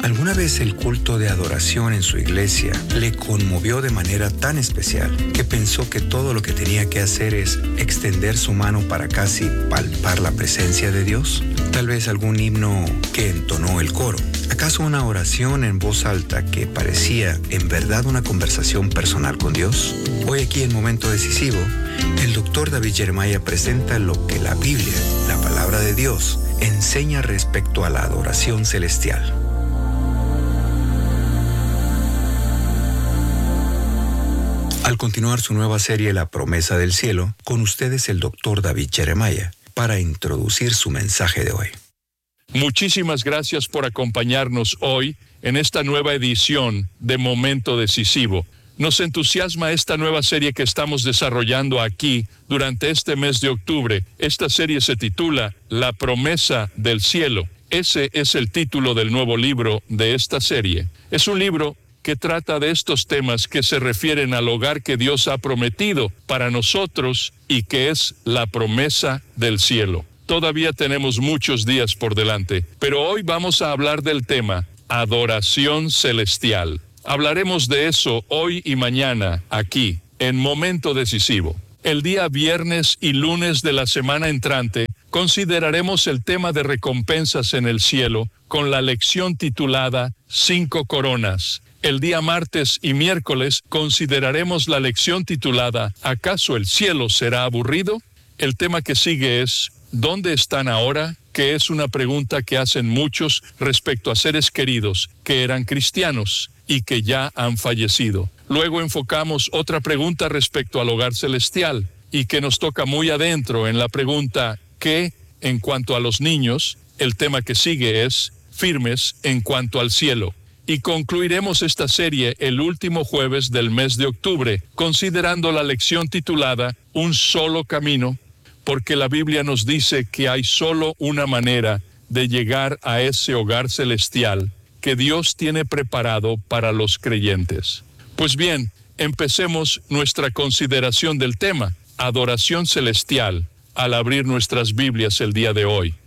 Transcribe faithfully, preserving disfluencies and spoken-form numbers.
Alguna vez el culto de adoración en su iglesia le conmovió de manera tan especial que pensó que todo lo que tenía que hacer es extender su mano para casi palpar la presencia de Dios. Tal vez algún himno que entonó el coro. ¿Acaso una oración en voz alta que parecía en verdad una conversación personal con Dios? Hoy aquí en Momento Decisivo, el doctor David Jeremiah presenta lo que la Biblia, la palabra de Dios, enseña respecto a la adoración celestial. Al continuar su nueva serie La Promesa del Cielo, con ustedes el doctor David Jeremiah, para introducir su mensaje de hoy. Muchísimas gracias por acompañarnos hoy en esta nueva edición de Momento Decisivo. Nos entusiasma esta nueva serie que estamos desarrollando aquí durante este mes de octubre. Esta serie se titula La Promesa del Cielo. Ese es el título del nuevo libro de esta serie. Es un libro que trata de estos temas que se refieren al hogar que Dios ha prometido para nosotros y que es la promesa del cielo. Todavía tenemos muchos días por delante, pero hoy vamos a hablar del tema adoración celestial. Hablaremos de eso hoy y mañana aquí, en Momento Decisivo. El día viernes y lunes de la semana entrante consideraremos el tema de recompensas en el cielo con la lección titulada Cinco Coronas. El día martes y miércoles consideraremos la lección titulada ¿Acaso el cielo será aburrido? El tema que sigue es ¿dónde están ahora? Que es una pregunta que hacen muchos respecto a seres queridos que eran cristianos y que ya han fallecido. Luego enfocamos otra pregunta respecto al hogar celestial y que nos toca muy adentro en la pregunta ¿qué? En cuanto a los niños, el tema que sigue es firmes en cuanto al cielo. Y concluiremos esta serie el último jueves del mes de octubre, considerando la lección titulada Un solo camino, porque la Biblia nos dice que hay solo una manera de llegar a ese hogar celestial que Dios tiene preparado para los creyentes. Pues bien, empecemos nuestra consideración del tema, adoración celestial, al abrir nuestras Biblias el día de hoy.